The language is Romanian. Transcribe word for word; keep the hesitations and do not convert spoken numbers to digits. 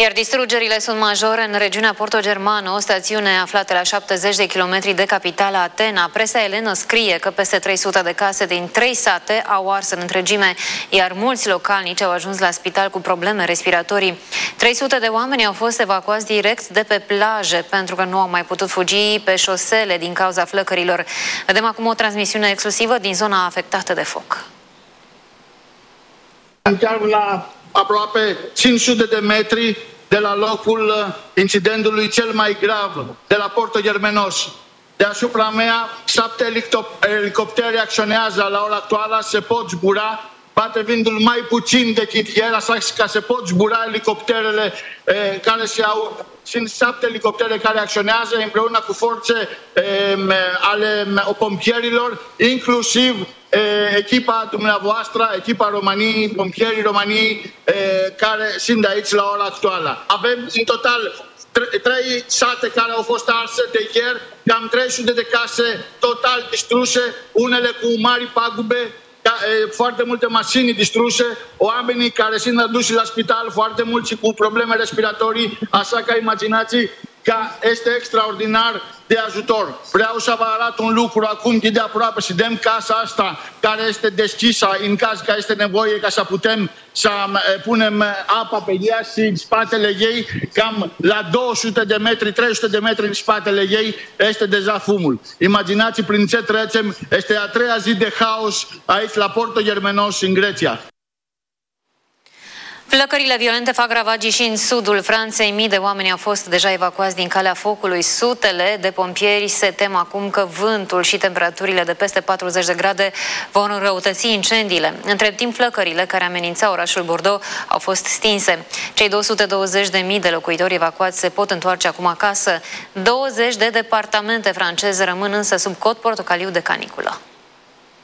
Iar distrugerile sunt majore în regiunea Porto Germano, o stațiune aflată la șaptezeci de kilometri de capitala Atena. Presa elenă scrie că peste trei sute de case din trei sate au ars în întregime, iar mulți localnici au ajuns la spital cu probleme respiratorii. trei sute de oameni au fost evacuați direct de pe plaje pentru că nu au mai putut fugi pe șosele din cauza flăcărilor. Vedem acum o transmisiune exclusivă din zona afectată de foc. Chiar la aproape cinci sute de metri de la locul incidentului cel mai grav de la Porto Germenos. Deasupra mea, șapte elicoptere acționează la ora actuală, se pot zbura, bate vântul mai puțin decât ieri, așa că se pot zbura elicopterele eh, care se au. Sunt șapte elicoptere care acționează împreună cu forțe eh, ale pompierilor, inclusiv eh, echipa dumneavoastră, echipa României, pompierii României eh, care sunt aici la ora actuală. Avem în total trei sate care au fost arse de ieri, cam trei sute de case total distruse, unele cu mari pagube, foarte multe mașini distruse, oamenii care sunt aduși la spital, foarte mulți cu probleme respiratorii, așa că imaginați că este extraordinar de ajutor. Vreau să vă arăt un lucru acum de aproape, să dăm casa asta care este deschisă în caz că este nevoie ca să putem să punem apa pe ea și în spatele ei, cam la două sute de metri, trei sute de metri în spatele ei este deja fumul. Imaginați prin ce trecem, este a treia zi de haos aici la Porto Germenos în Grecia. Flăcările violente fac ravagii și în sudul Franței. Mii de oameni au fost deja evacuați din calea focului. Sutele de pompieri se tem acum că vântul și temperaturile de peste patruzeci de grade vor înrăutăți incendiile. Între timp, flăcările care amenințau orașul Bordeaux au fost stinse. Cei două sute douăzeci de mii de locuitori evacuați se pot întoarce acum acasă. douăzeci de departamente franceze rămân însă sub cod portocaliu de caniculă.